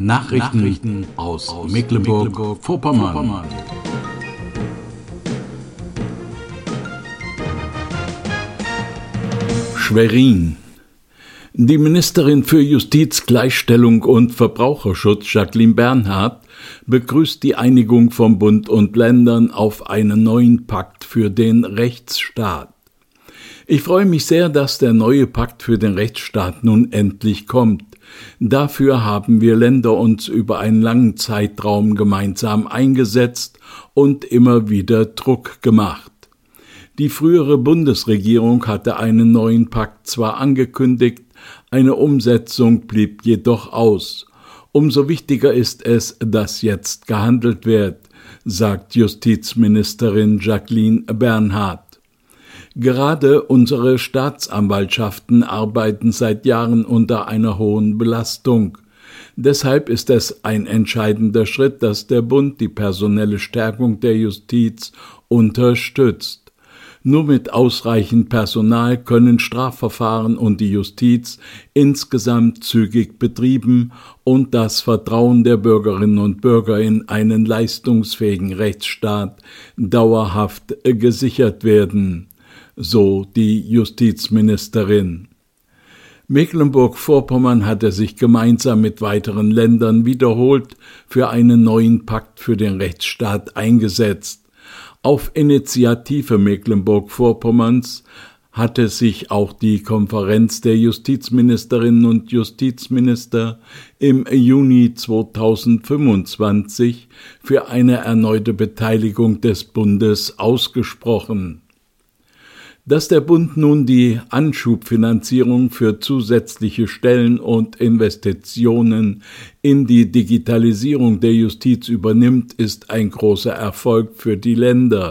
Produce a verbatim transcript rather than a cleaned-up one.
Nachrichten, Nachrichten aus, aus Mecklenburg-Vorpommern. Mecklenburg Schwerin. Die Ministerin für Justiz, Gleichstellung und Verbraucherschutz, Jacqueline Bernhard, begrüßt die Einigung von Bund und Ländern auf einen neuen Pakt für den Rechtsstaat. Ich freue mich sehr, dass der neue Pakt für den Rechtsstaat nun endlich kommt. Dafür haben wir Länder uns über einen langen Zeitraum gemeinsam eingesetzt und immer wieder Druck gemacht. Die frühere Bundesregierung hatte einen neuen Pakt zwar angekündigt, eine Umsetzung blieb jedoch aus. Umso wichtiger ist es, dass jetzt gehandelt wird, sagt Justizministerin Jacqueline Bernhard. Gerade unsere Staatsanwaltschaften arbeiten seit Jahren unter einer hohen Belastung. Deshalb ist es ein entscheidender Schritt, dass der Bund die personelle Stärkung der Justiz unterstützt. Nur mit ausreichend Personal können Strafverfahren und die Justiz insgesamt zügig betrieben und das Vertrauen der Bürgerinnen und Bürger in einen leistungsfähigen Rechtsstaat dauerhaft gesichert werden. So die Justizministerin. Mecklenburg-Vorpommern hatte sich gemeinsam mit weiteren Ländern wiederholt für einen neuen Pakt für den Rechtsstaat eingesetzt. Auf Initiative Mecklenburg-Vorpommerns hatte sich auch die Konferenz der Justizministerinnen und Justizminister im Juni zweitausendfünfundzwanzig für eine erneute Beteiligung des Bundes ausgesprochen. Dass der Bund nun die Anschubfinanzierung für zusätzliche Stellen und Investitionen in die Digitalisierung der Justiz übernimmt, ist ein großer Erfolg für die Länder.